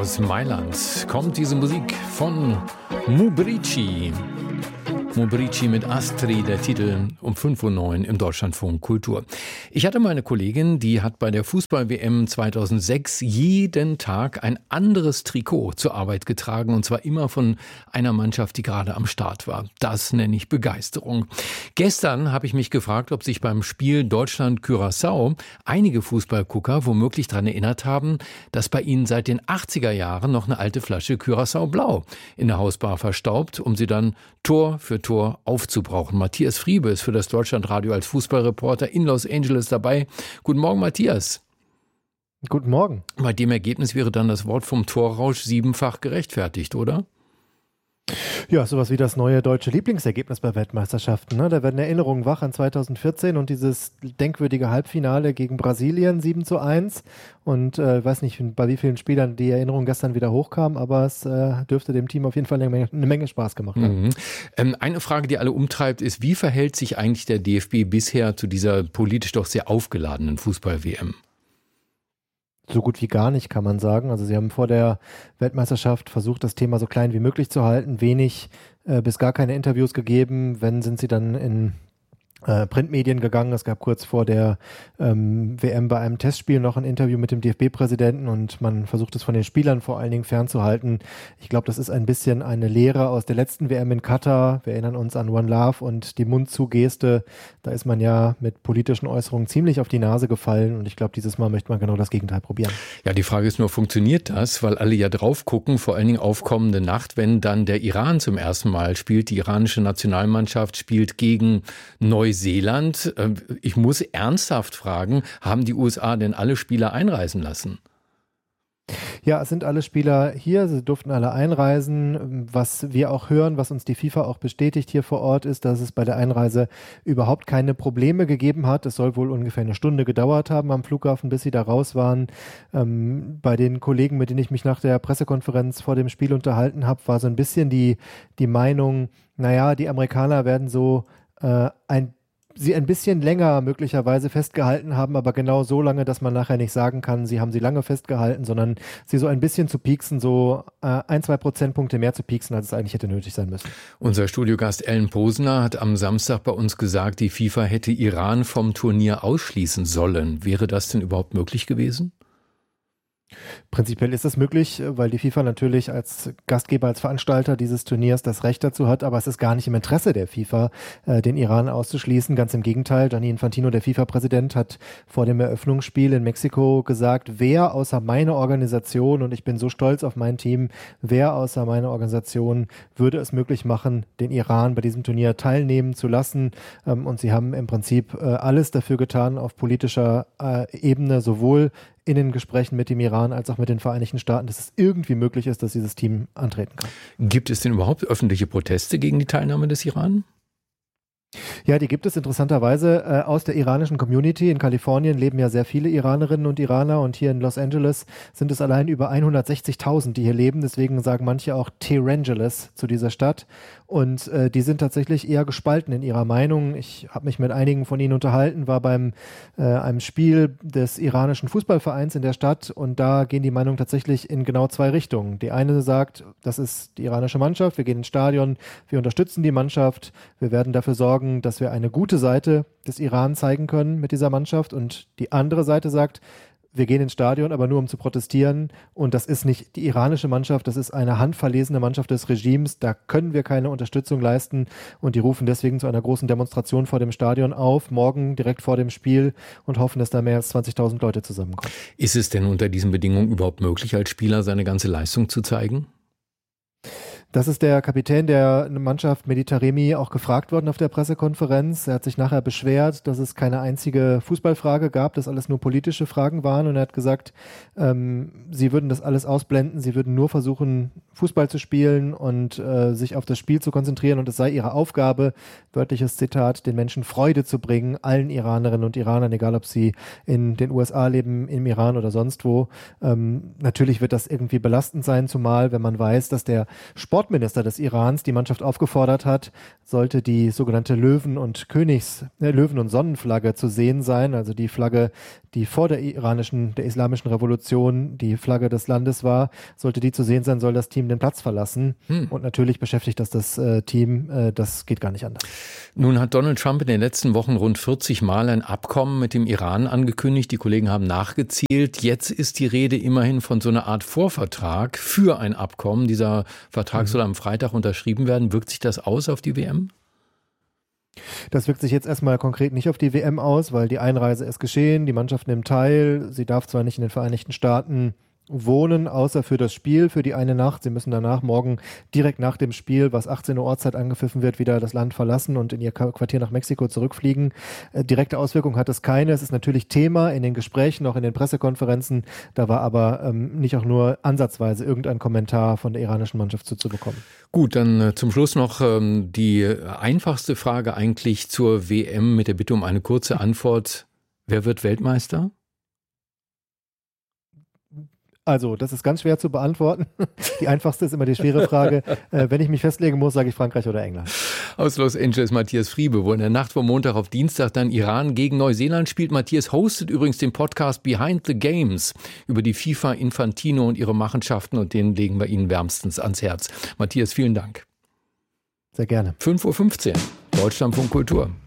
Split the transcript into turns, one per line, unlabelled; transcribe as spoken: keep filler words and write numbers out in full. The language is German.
Aus Mailand kommt diese Musik von Mubrici. Mubrici mit Astri, der Titel um fünf Uhr neun im Deutschlandfunk Kultur. Ich hatte mal eine Kollegin, die hat bei der Fußball-W M zweitausendsechs jeden Tag ein anderes Trikot zur Arbeit getragen, und zwar immer von einer Mannschaft, die gerade am Start war. Das nenne ich Begeisterung. Gestern habe ich mich gefragt, ob sich beim Spiel Deutschland-Curaçao einige Fußballgucker womöglich daran erinnert haben, dass bei ihnen seit den achtziger Jahren noch eine alte Flasche Curaçao Blau in der Hausbar verstaubt, um sie dann Tor für Tor aufzubrauchen. Matthias Friebe ist für das Deutschlandradio als Fußballreporter in Los Angeles dabei. Guten Morgen, Matthias.
Guten Morgen.
Bei dem Ergebnis wäre dann das Wort vom Torrausch siebenfach gerechtfertigt, oder?
Ja, sowas wie das neue deutsche Lieblingsergebnis bei Weltmeisterschaften. Ne? Da werden Erinnerungen wach an zweitausendvierzehn und dieses denkwürdige Halbfinale gegen Brasilien sieben zu eins. Und ich äh, weiß nicht, bei wie vielen Spielern die Erinnerung gestern wieder hochkam, aber es äh, dürfte dem Team auf jeden Fall eine Menge, eine Menge Spaß gemacht haben.
Mhm. Ähm, eine Frage, die alle umtreibt, ist, wie verhält sich eigentlich der D F B bisher zu dieser politisch doch sehr aufgeladenen Fußball-W M?
So gut wie gar nicht, kann man sagen. Also sie haben vor der Weltmeisterschaft versucht, das Thema so klein wie möglich zu halten, wenig äh, bis gar keine Interviews gegeben. Wenn, sind sie dann in äh, Printmedien gegangen. Es gab kurz vor der ähm, W M bei einem Testspiel noch ein Interview mit dem D F B-Präsidenten und man versucht es von den Spielern vor allen Dingen fernzuhalten. Ich glaube, das ist ein bisschen eine Lehre aus der letzten W M in Katar. Wir erinnern uns an One Love und die Mund-zu-Geste. Da ist man ja mit politischen Äußerungen ziemlich auf die Nase gefallen und ich glaube, dieses Mal möchte man genau das Gegenteil probieren.
Ja, die Frage ist nur, funktioniert das? Weil alle ja drauf gucken, vor allen Dingen auf kommende Nacht, wenn dann der Iran zum ersten Mal spielt. Die iranische Nationalmannschaft spielt gegen Neuseeland. Ich muss ernsthaft fragen, haben die U S A denn alle Spieler einreisen lassen?
Ja, es sind alle Spieler hier, sie durften alle einreisen. Was wir auch hören, was uns die FIFA auch bestätigt hier vor Ort, ist, dass es bei der Einreise überhaupt keine Probleme gegeben hat. Es soll wohl ungefähr eine Stunde gedauert haben am Flughafen, bis sie da raus waren. Ähm, bei den Kollegen, mit denen ich mich nach der Pressekonferenz vor dem Spiel unterhalten habe, war so ein bisschen die, die Meinung, naja, die Amerikaner werden so äh, ein sie ein bisschen länger möglicherweise festgehalten haben, aber genau so lange, dass man nachher nicht sagen kann, sie haben sie lange festgehalten, sondern sie so ein bisschen zu pieksen, so äh, ein, zwei Prozentpunkte mehr zu pieksen, als es eigentlich hätte nötig sein müssen.
Unser Studiogast Ellen Posner hat am Samstag bei uns gesagt, die FIFA hätte Iran vom Turnier ausschließen sollen. Wäre das denn überhaupt möglich gewesen?
Prinzipiell ist das möglich, weil die FIFA natürlich als Gastgeber, als Veranstalter dieses Turniers das Recht dazu hat, aber es ist gar nicht im Interesse der FIFA, äh, den Iran auszuschließen. Ganz im Gegenteil, Gianni Infantino, der FIFA-Präsident, hat vor dem Eröffnungsspiel in Mexiko gesagt, wer außer meiner Organisation, und ich bin so stolz auf mein Team, wer außer meiner Organisation würde es möglich machen, den Iran bei diesem Turnier teilnehmen zu lassen. Ähm, und sie haben im Prinzip äh, alles dafür getan, auf politischer äh, Ebene, sowohl in den Gesprächen mit dem Iran als auch mit den Vereinigten Staaten, dass es irgendwie möglich ist, dass dieses Team antreten kann.
Gibt es denn überhaupt öffentliche Proteste gegen die Teilnahme des Iran?
Ja, die gibt es interessanterweise äh, aus der iranischen Community. In Kalifornien leben ja sehr viele Iranerinnen und Iraner und hier in Los Angeles sind es allein über hundertsechzigtausend, die hier leben. Deswegen sagen manche auch Tehrangeles zu dieser Stadt. Und äh, die sind tatsächlich eher gespalten in ihrer Meinung. Ich habe mich mit einigen von ihnen unterhalten, war beim äh, einem Spiel des iranischen Fußballvereins in der Stadt und da gehen die Meinungen tatsächlich in genau zwei Richtungen. Die eine sagt, das ist die iranische Mannschaft, wir gehen ins Stadion, wir unterstützen die Mannschaft, wir werden dafür sorgen, dass wir eine gute Seite des Iran zeigen können mit dieser Mannschaft. Und die andere Seite sagt, wir gehen ins Stadion, aber nur um zu protestieren. Und das ist nicht die iranische Mannschaft, das ist eine handverlesene Mannschaft des Regimes. Da können wir keine Unterstützung leisten. Und die rufen deswegen zu einer großen Demonstration vor dem Stadion auf, morgen direkt vor dem Spiel und hoffen, dass da mehr als zwanzigtausend Leute zusammenkommen.
Ist es denn unter diesen Bedingungen überhaupt möglich, als Spieler seine ganze Leistung zu zeigen?
Das ist der Kapitän der Mannschaft Mehdi Taremi auch gefragt worden auf der Pressekonferenz. Er hat sich nachher beschwert, dass es keine einzige Fußballfrage gab, dass alles nur politische Fragen waren. Und er hat gesagt, ähm, sie würden das alles ausblenden, sie würden nur versuchen, Fußball zu spielen und äh, sich auf das Spiel zu konzentrieren. Und es sei ihre Aufgabe, wörtliches Zitat, den Menschen Freude zu bringen, allen Iranerinnen und Iranern, egal ob sie in den U S A leben, im Iran oder sonst wo. Ähm, natürlich wird das irgendwie belastend sein, zumal wenn man weiß, dass der Sport Sportminister des Irans die Mannschaft aufgefordert hat, sollte die sogenannte Löwen- und Königs, äh, Löwen- und Sonnenflagge zu sehen sein, also die Flagge, die vor der iranischen, der islamischen Revolution die Flagge des Landes war, sollte die zu sehen sein, soll das Team den Platz verlassen. Hm. Und natürlich beschäftigt das das äh, Team, äh, das geht gar nicht anders.
Nun hat Donald Trump in den letzten Wochen rund vierzig Mal ein Abkommen mit dem Iran angekündigt. Die Kollegen haben nachgezählt. Jetzt ist die Rede immerhin von so einer Art Vorvertrag für ein Abkommen. Dieser Vertrag mhm. soll am Freitag unterschrieben werden. Wirkt sich das aus auf die W M?
Das wirkt sich jetzt erstmal konkret nicht auf die W M aus, weil die Einreise ist geschehen, die Mannschaft nimmt teil. Sie darf zwar nicht in den Vereinigten Staaten wohnen, außer für das Spiel, für die eine Nacht. Sie müssen danach morgen direkt nach dem Spiel, was achtzehn Uhr Ortszeit angepfiffen wird, wieder das Land verlassen und in ihr Quartier nach Mexiko zurückfliegen. Äh, direkte Auswirkungen hat es keine. Es ist natürlich Thema in den Gesprächen, auch in den Pressekonferenzen. Da war aber ähm, nicht auch nur ansatzweise irgendein Kommentar von der iranischen Mannschaft zuzubekommen.
Gut, dann äh, zum Schluss noch ähm, die einfachste Frage eigentlich zur W M mit der Bitte um eine kurze Antwort. Wer wird Weltmeister?
Also, das ist ganz schwer zu beantworten. Die einfachste ist immer die schwere Frage. Äh, wenn ich mich festlegen muss, sage ich Frankreich oder England.
Aus Los Angeles Matthias Friebe, wo in der Nacht vom Montag auf Dienstag dann Iran gegen Neuseeland spielt. Matthias hostet übrigens den Podcast Behind the Games über die FIFA, Infantino und ihre Machenschaften, und den legen wir Ihnen wärmstens ans Herz. Matthias, vielen Dank.
Sehr gerne.
fünf Uhr fünfzehn, Deutschlandfunk Kultur.